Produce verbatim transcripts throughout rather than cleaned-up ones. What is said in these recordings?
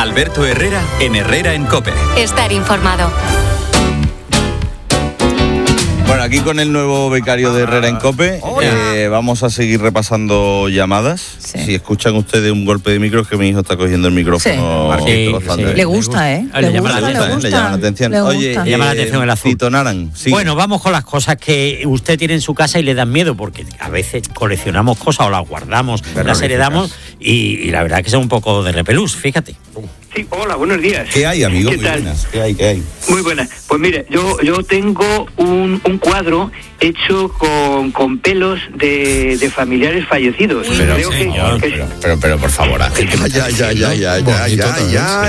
Alberto Herrera en Herrera en COPE. Estar informado. Bueno, aquí con el nuevo becario de Herrera en COPE, eh, vamos a seguir repasando llamadas. Sí. Si escuchan ustedes un golpe de micro, es que mi hijo está cogiendo el micrófono. Sí. Sí, sí. Le gusta, ¿eh? Le, le, llama gusta, la le, gusta, le llama la atención. Le Oye, gusta. Le llama la atención el azul. Tito Naran, sí. Bueno, vamos con las cosas que usted tiene en su casa y le dan miedo, porque a veces coleccionamos cosas o las guardamos, las heredamos y, y la verdad que son un poco de repelús, fíjate. Sí, hola, buenos días. ¿Qué hay, amigo? ¿Qué Muy tal? buenas. ¿Qué hay, qué hay? Muy buenas. Pues mire, yo yo tengo un, un cuadro hecho con, con pelos de, de familiares fallecidos. Pero, Creo que- señor, que, pero, pero, pero, por favor, Ángel. Ya, ya, ya, ya, ya, ya, ya.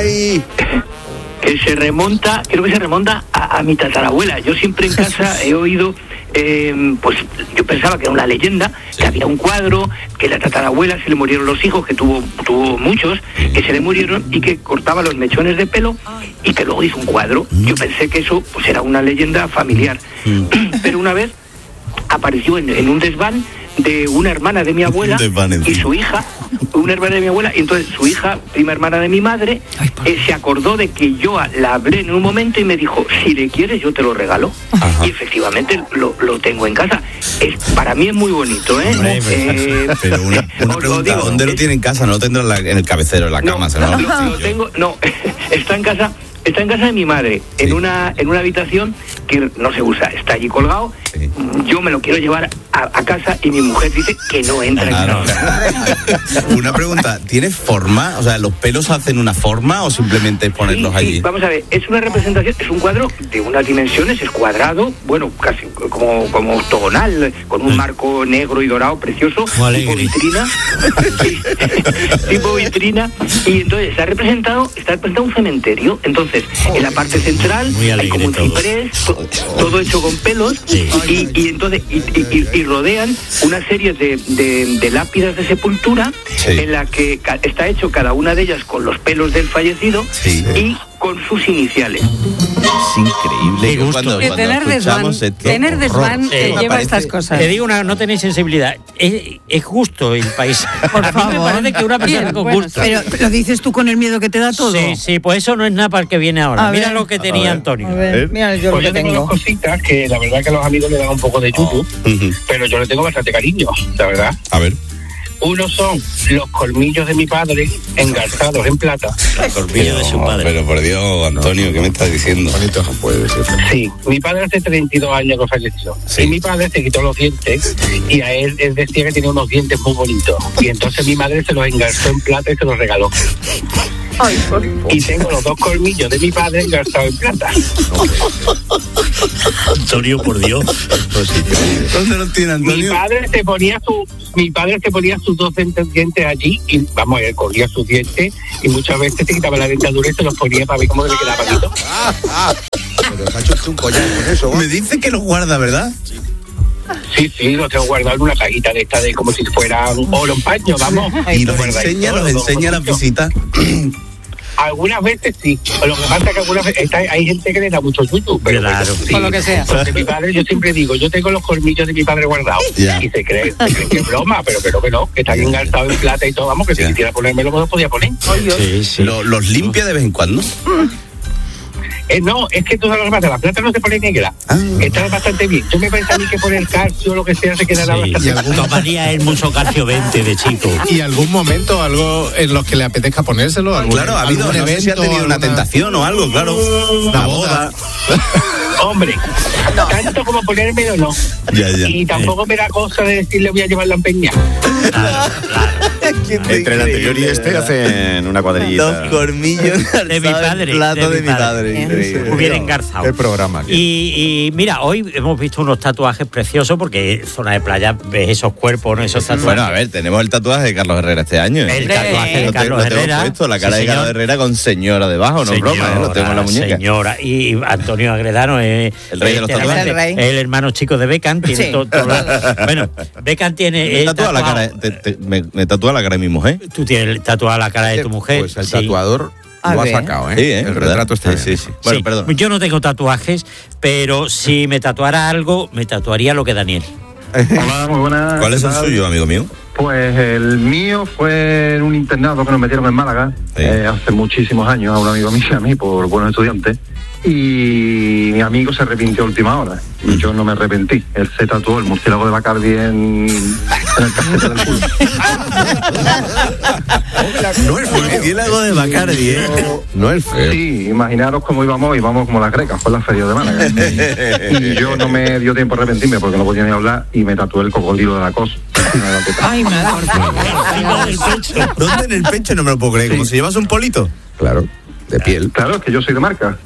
que se remonta, creo que se remonta a, a mi tatarabuela. Yo siempre en casa he oído, eh, pues yo pensaba que era una leyenda, que había un cuadro, que la tatarabuela se le murieron los hijos, que tuvo tuvo muchos, que se le murieron y que cortaba los mechones de pelo y que luego hizo un cuadro. Yo pensé que eso pues era una leyenda familiar. Pero una vez apareció en, en un desván de una hermana de mi abuela y su hija, una hermana de mi abuela, y entonces su hija, prima hermana de mi madre, eh, se acordó de que yo la hablé en un momento y me dijo, si le quieres yo te lo regalo. Ajá. Y efectivamente lo, lo tengo en casa. Es, para mí es muy bonito, ¿eh? Hombre, eh pero una, una os pregunta, digo, ¿dónde lo tiene en casa? ¿No lo tendrá en, la, en el cabecero de la cama? No, ¿no? lo, lo tengo, no, está en casa. Está en casa de mi madre, sí. en una en una habitación que no se usa, está allí colgado. Sí. Yo me lo quiero llevar a, a casa y mi mujer dice que no entra claro. en casa. Una pregunta, ¿tiene forma? O sea, ¿los pelos hacen una forma o simplemente ponerlos sí, allí? Sí. Vamos a ver, es una representación, es un cuadro de unas dimensiones, es cuadrado, bueno, casi como, como octogonal, con un marco negro y dorado precioso, tipo vitrina, sí, tipo vitrina, y entonces está representado, está representado un cementerio, entonces en la parte central hay como un ciprés, to, todo hecho con pelos, sí. y, y entonces y, y, y rodean una serie de, de, de lápidas de sepultura, sí. en la que ca- está hecho cada una de ellas con los pelos del fallecido, sí. y con sus iniciales. Es increíble. Qué gusto. Cuando, que cuando tener desván, esto, tener desván eh, lleva parece, estas cosas. Te digo una, no tenéis sensibilidad. Es, es justo el país. Por a favor. mí me parece que una persona Bien, con bueno, gusto. pero lo dices tú con el miedo que te da todo. Sí, sí, pues eso no es nada para el que viene ahora. A Mira ver, lo que tenía Antonio. A ver, mira yo pues lo yo que tengo tengo. dos cositas que la verdad que a los amigos le dan un poco de yuyu, oh. uh-huh. pero yo le tengo bastante cariño, la verdad. A ver. Uno son los colmillos de mi padre engarzados en plata. Los colmillos de su padre. Pero por Dios, Antonio, ¿qué me estás diciendo? Bonito no puede ser. Sí, mi padre hace treinta y dos años que falleció. Sí. Y mi padre se quitó los dientes y a él, él decía que tenía unos dientes muy bonitos. Y entonces mi madre se los engarzó en plata y se los regaló. Ay, y tengo los dos colmillos de mi padre engarzados en plata. Antonio, por Dios. ¿Dónde los tiene Antonio? Mi padre se ponía su, mi padre se ponía sus dos dientes allí y vamos, él cogía sus dientes y muchas veces se quitaba la dentadura y se los ponía para ver cómo le quedaba bonito. Ah, ah. Pero se ha hecho usted un collar con eso, ¿no? Me dice que los guarda, ¿verdad? Sí, sí, los tengo guardado en una cajita de esta de como si fuera un oro en paño, vamos. Y los enseña, los enseña a las visitas. Algunas veces sí, lo que pasa es que algunas veces está, hay gente que le da mucho yuyu, pero claro, bueno, sí. Con lo que sea. Entonces, mi padre, yo siempre digo, yo tengo los colmillos de mi padre guardados. Yeah. Y se cree, se cree que es broma, pero que no, que no, que están engarzados en plata y todo, vamos, que yeah. si quisiera ponérmelo, me lo podía poner. Sí, sí. ¿Lo, ¿Los limpia de vez en cuando? Eh, no, es que todas las plata, la plata no se pone negra. Ah. Está bastante bien. Yo me pensaba a mí que por el calcio o lo que sea se quedará sí, bastante bien. Tomaría el mucho calcio veinte de chico. ¿Y algún momento, algo en los que le apetezca ponérselo? ¿Algún, claro, ha habido, algún no evento, sé si ha tenido alguna... una tentación o algo, claro. Una boda. Hombre, no. Tanto como ponérmelo no. Ya, ya. Y tampoco me da cosa de decirle voy a llevarla a empeñar. Claro, claro. Entre el anterior y este hacen una cuadrillita. Dos colmillos de mi padre. Plato de, de mi padre. padre. Hubiera engarzado. El programa. Y, y mira, hoy hemos visto unos tatuajes preciosos porque zona de playa ves esos cuerpos, ¿no? Esos tatuajes. Bueno, a ver, tenemos el tatuaje de Carlos Herrera este año. ¿eh? El tatuaje de Carlos lo Herrera. Puesto, la cara sí, de Carlos Herrera con señora debajo, no señora, broma, ¿eh? Lo tengo en la muñeca. Señora. Y Antonio Agredano es el rey de los tatuajes. El, rey. el hermano chico de Beckham. Tiene sí. todo, todo la... Bueno, Beckham tiene. Me tatúa la cara, te, te, me, me tatúa la cara de mi mujer. Tú tienes tatuada la cara de tu mujer. Pues el sí. tatuador A lo ver. ha sacado, ¿eh? Sí, ¿eh? El retrato está sí, bien. sí, sí. Bueno, sí. perdón. Yo no tengo tatuajes, pero si me tatuara algo, me tatuaría lo que Daniel. Hola, muy buenas. ¿Cuál es el suyo, amigo mío? Pues el mío fue en un internado que nos metieron en Málaga, sí. eh, hace muchísimos años, a un amigo mío y a mí, por buenos estudiantes. Y mi amigo se arrepintió a última hora. Y yo no me arrepentí. Él se tatuó el murciélago de Bacardi en, en el casete del culo. No el murciélago de Bacardi, ¿eh? No el feo. Sí, imaginaros cómo íbamos, íbamos como las grecas, fue la feria de Málaga. Y yo no me dio tiempo a arrepentirme porque no podía ni hablar y me tatué el cocodrilo de la cosa. Ay, me da ¿Dónde en el pecho? No me lo puedo creer. ¿Como si llevas un polito? Claro, de piel. Claro, es que yo soy de marca.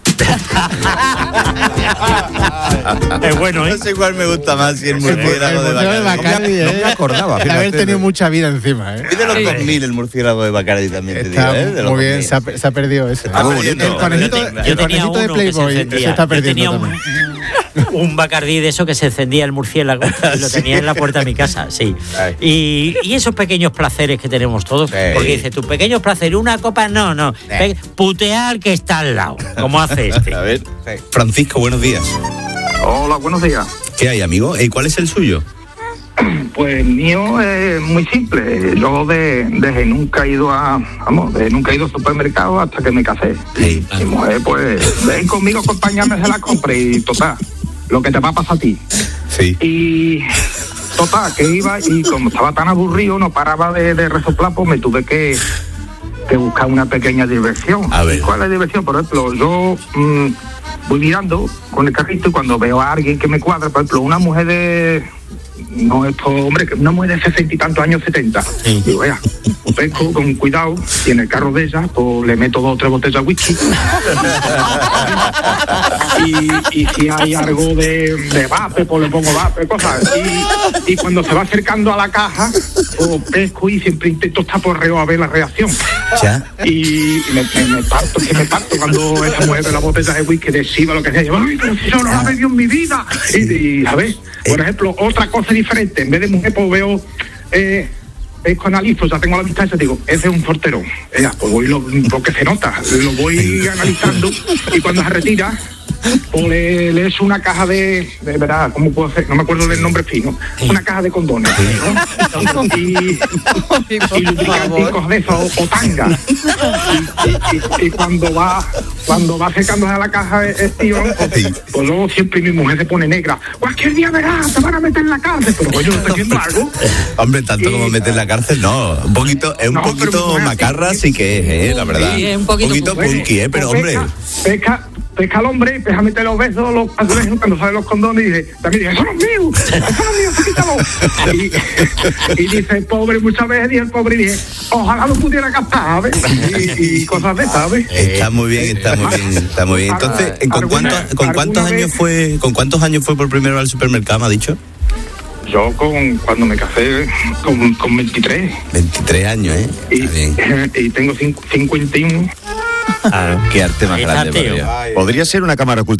Es bueno, ¿eh? No sé cuál me gusta más, si el murciélago de Bacardi. de Bacardi, no, me, no me acordaba. De haber tenido mucha vida encima, ¿eh? Es de los dos mil el murciélago de Bacardi también, está te digo, ¿eh? De los muy bien, dos mil. se ha, se ha perdido ese. Está muy bonito. El conejito, Yo, el tenía conejito de uno que se Playboy encendía. se está Yo perdiendo tenía un, un Bacardí de eso que se encendía el murciélago y lo tenía en la puerta de mi casa, sí. Y, y esos pequeños placeres que tenemos todos, sí. Porque dice, tus pequeños placeres, una copa, no, no. Sí. Putear al que está al lado, como hace este. A ver, sí. Francisco, buenos días. Hola, buenos días. ¿Qué hay, amigo? ¿Y cuál es el suyo? Pues el mío es muy simple. Yo de, desde nunca he ido a, vamos, de nunca he ido al supermercado hasta que me casé. Sí. Mi mujer, pues, ven conmigo a acompañarme a la compra y total, lo que te va a pasar a ti. Sí. Y total, que iba y como estaba tan aburrido, no paraba de, de resoplar, pues me tuve que, que buscar una pequeña diversión. A ver. ¿Cuál es la diversión? Por ejemplo, yo mmm, voy mirando con el carrito y cuando veo a alguien que me cuadra, por ejemplo, una mujer de... No, esto, hombre, que una mujer de sesenta y tantos años, setenta. Sí. Digo, vea, pesco con cuidado y en el carro de ella, pues le meto dos o tres botellas de whisky. y, y si hay algo de, de vape, pues le pongo vape, cosas. Y, y cuando se va acercando a la caja, pues pesco y siempre intento estar por reo a ver la reacción. ¿Ya? Y, y me, me, me parto, que me parto cuando esa mujer ve la botella de whisky, de Shiva, lo que sea. Yo, ay, pero si yo no la he bebido en mi vida. Y, y a ver, por ejemplo, otra cosa diferente, en vez de mujer, pues veo, eh, pesco, analizo, ya tengo la vista esa, digo, ese es un fortero. Eh, pues voy lo, lo que se nota, lo voy analizando y cuando se retira, pues le, le echo una caja de, de verdad, ¿cómo puedo hacer? No me acuerdo del nombre fino, una caja de condones, ¿no? Y, y lubricanticos de eso, o, o tanga. Y, y, y, y cuando va, cuando va secándose a la caja el tío, pues, pues luego siempre mi mujer se pone negra. Cualquier día verás, te van a meter en la cárcel, pero pues yo no estoy haciendo algo. Hombre, tanto y, como meter en la cárcel, no. Un poquito, es un no, poquito macarra, sí que es, eh, la verdad. Sí, es un poquito, un poquito punky, eh, pero hombre. Pesca, pesca al hombre, empieza a meter los besos, los azulejos, cuando sale los condones, y dice, también dice, eso no es mío, eso no es mío, quítalo. Y, y dice, pobre, muchas veces, y el pobre dice, ojalá lo pudiera gastar, ¿sabes? Y, y cosas de, ¿sabes? Está muy bien, está muy bien, está muy bien. Entonces, ¿con cuántos, con cuántos años fue, con cuántos años fue por primera vez al supermercado, me ha dicho? Yo con cuando me casé con, con veintitrés. veintitrés años, ¿eh? Y, bien. Y tengo cincuenta y uno. Ah, qué arte más grande. Podría ser una cámara oculta.